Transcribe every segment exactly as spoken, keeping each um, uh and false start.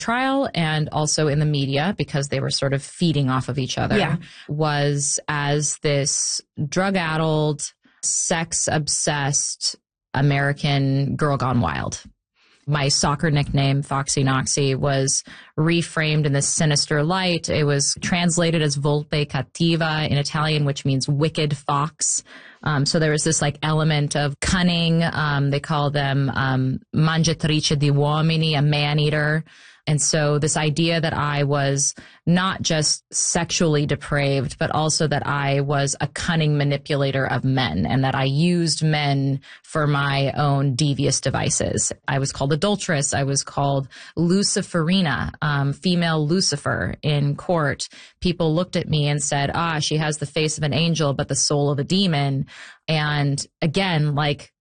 trial and also in the media, because they were sort of feeding off of each other, yeah. was as this drug-addled, sex-obsessed American girl gone wild. My soccer nickname, Foxy Noxy, was reframed in this sinister light. It was translated as Volpe Cattiva in Italian, which means wicked fox. Um, so there was this like element of cunning. Um, they call them um, mangiatrice di uomini, a man-eater. And so this idea that I was not just sexually depraved, but also that I was a cunning manipulator of men and that I used men for my own devious devices. I was called adulteress. I was called Luciferina, um, female Lucifer in court. People looked at me and said, ah, she has the face of an angel, but the soul of a demon. And again, like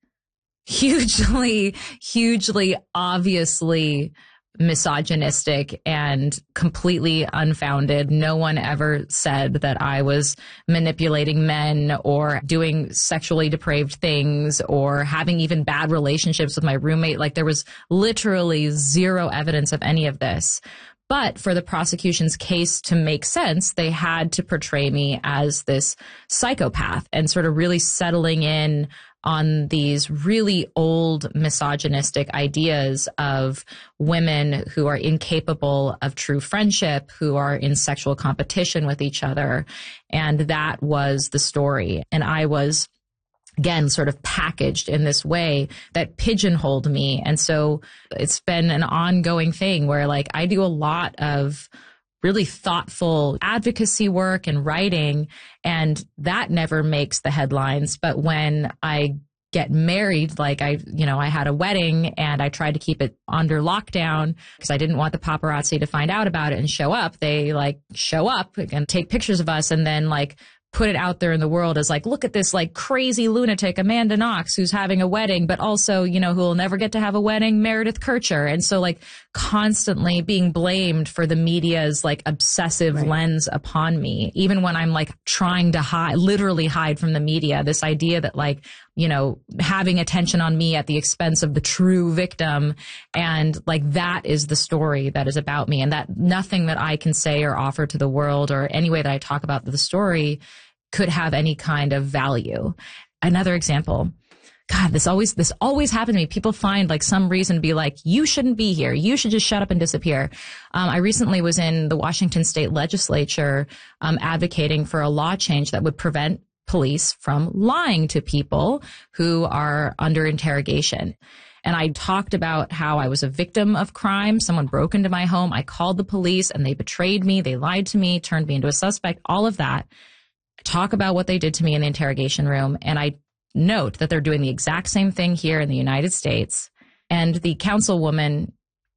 hugely, hugely, obviously misogynistic and completely unfounded. No one ever said that I was manipulating men or doing sexually depraved things or having even bad relationships with my roommate. Like there was literally zero evidence of any of this. But for the prosecution's case to make sense, they had to portray me as this psychopath and sort of really settling in on these really old misogynistic ideas of women who are incapable of true friendship, who are in sexual competition with each other. And that was the story. And I was, again, sort of packaged in this way that pigeonholed me. And so it's been an ongoing thing where like I do a lot of really thoughtful advocacy work and writing, and that never makes the headlines. But when I get married, like I, you know, I had a wedding and I tried to keep it under lockdown because I didn't want the paparazzi to find out about it and show up. They like show up and take pictures of us and then like put it out there in the world as like, look at this like crazy lunatic Amanda Knox who's having a wedding, but also, you know, who will never get to have a wedding, Meredith Kercher. And so like constantly being blamed for the media's like obsessive right. lens upon me, even when I'm like trying to hide, literally hide from the media, this idea that like, you know, having attention on me at the expense of the true victim. And like, that is the story that is about me, and that nothing that I can say or offer to the world or any way that I talk about the story could have any kind of value. Another example, God, this always, this always happened to me. People find like some reason to be like, you shouldn't be here. You should just shut up and disappear. Um, I recently was in the Washington state legislature, um, advocating for a law change that would prevent police from lying to people who are under interrogation. And I talked about how I was a victim of crime. Someone broke into my home. I called the police and they betrayed me. They lied to me, turned me into a suspect, all of that. Talk about what they did to me in the interrogation room. And I note that they're doing the exact same thing here in the United States. And the councilwoman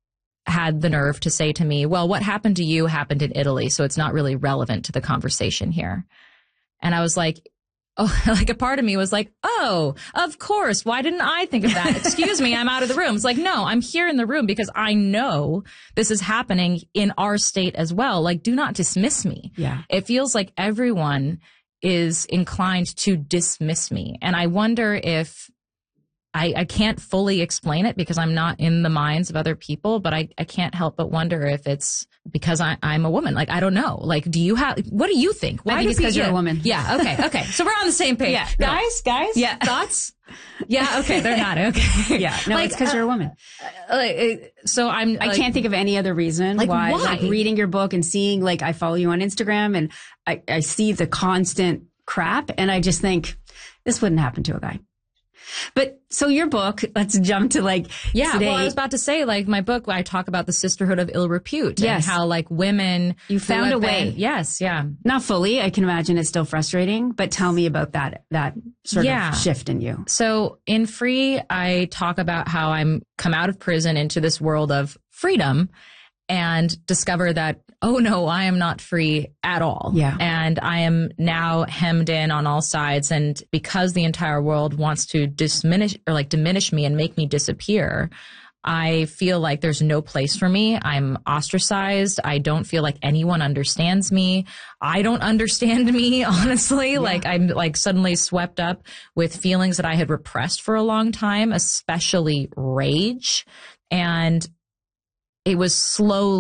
had the nerve to say to me, well, what happened to you happened in Italy, so it's not really relevant to the conversation here. And I was like, oh, like a part of me was like, oh, of course. Why didn't I think of that? Excuse me, I'm out of the room. It's like, no, I'm here in the room because I know this is happening in our state as well. Like, do not dismiss me. Yeah. It feels like everyone is inclined to dismiss me. And I wonder if I, I can't fully explain it because I'm not in the minds of other people, but I, I can't help but wonder if it's because I, I'm a woman. Like, I don't know. Like, do you have, what do you think? Why I think it's because you're a woman. Yeah. Okay. Okay. So we're on the same page. Yeah. Guys, guys, yeah. thoughts? Yeah. Okay. They're not. Okay. Yeah. No, like, it's because uh, you're a woman. Uh, so I'm, I like, can't think of any other reason like, why, why, like reading your book and seeing, like, I follow you on Instagram and I, I see the constant crap and I just think this wouldn't happen to a guy. But so your book, let's jump to like, yeah, today. well, I was about to say, like, my book, I talk about the sisterhood of ill repute yes. and how like women. You found a way. Been, yes. Yeah. Not fully. I can imagine it's still frustrating, but tell me about that, that sort yeah. of shift in you. So in Free, I talk about how I'm come out of prison into this world of freedom and discover that, oh no, I am not free at all. Yeah. And I am now hemmed in on all sides. And because the entire world wants to diminish or like diminish me and make me disappear, I feel like there's no place for me. I'm ostracized. I don't feel like anyone understands me. I don't understand me, honestly. Yeah. Like I'm like suddenly swept up with feelings that I had repressed for a long time, especially rage. And it was slowly